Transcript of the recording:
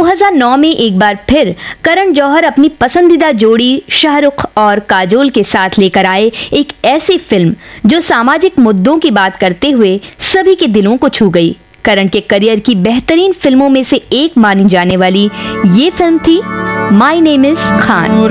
2009 में एक बार फिर करण जौहर अपनी पसंदीदा जोड़ी शाहरुख और काजोल के साथ लेकर आए एक ऐसी फिल्म जो सामाजिक मुद्दों की बात करते हुए सभी के दिलों को छू गई। करण के करियर की बेहतरीन फिल्मों में से एक मानी जाने वाली ये फिल्म थी माय नेम इज खान।